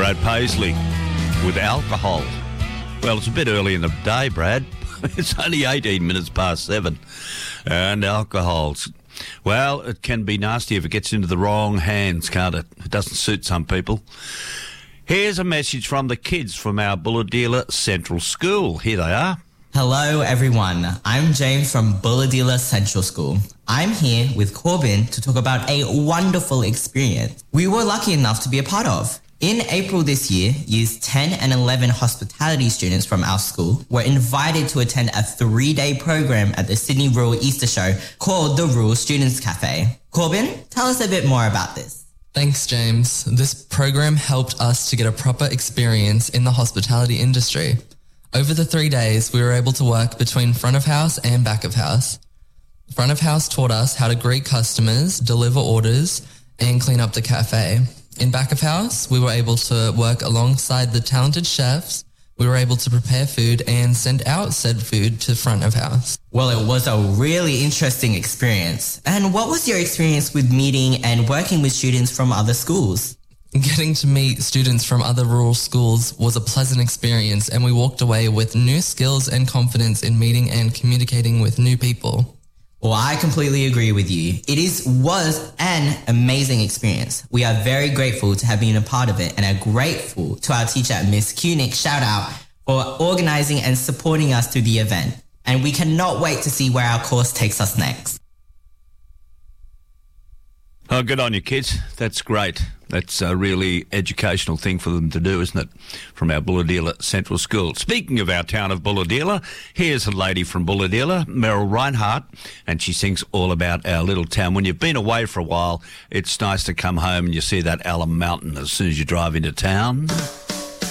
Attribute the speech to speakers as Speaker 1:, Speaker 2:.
Speaker 1: Brad Paisley with Alcohol. Well, it's a bit early in the day, Brad. It's only 18 minutes past 7. And alcohols, well, it can be nasty if it gets into the wrong hands, can't it? It doesn't suit some people. Here's a message from the kids from our Bulahdelah Central School. Here they are.
Speaker 2: Hello everyone, I'm James from Bulahdelah Central School. I'm here with Corbin to talk about a wonderful experience we were lucky enough to be a part of. In April this year, Years 10 and 11 hospitality students from our school were invited to attend a 3-day program at the Sydney Rural Easter Show called the Rural Students Cafe. Corbin, tell us a bit more about this.
Speaker 3: Thanks, James. This program helped us to get a proper experience in the hospitality industry. Over the 3 days, we were able to work between front of house and back of house. Front of house taught us how to greet customers, deliver orders, and clean up the cafe. In back of house, we were able to work alongside the talented chefs. We were able to prepare food and send out said food to front of house.
Speaker 2: Well, it was a really interesting experience. And what was your experience with meeting and working with students from other schools?
Speaker 3: Getting to meet students from other rural schools was a pleasant experience, and we walked away with new skills and confidence in meeting and communicating with new people.
Speaker 2: Well, I completely agree with you. It was an amazing experience. We are very grateful to have been a part of it and are grateful to our teacher, Miss Kunick, shout out, for organising and supporting us through the event. And we cannot wait to see where our course takes us next.
Speaker 1: Oh, good on you, kids. That's great. That's a really educational thing for them to do, isn't it? From our Bulahdelah Central School. Speaking of our town of Bulahdelah, here's a lady from Bulahdelah, Meryl Reinhardt, and she sings all about our little town. When you've been away for a while, it's nice to come home and you see that Alum Mountain as soon as you drive into town.